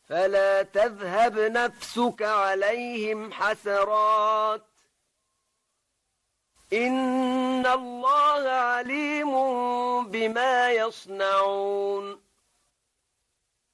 فلا تذهب نفسك عليهم حسرات إن الله عليم بما يصنعون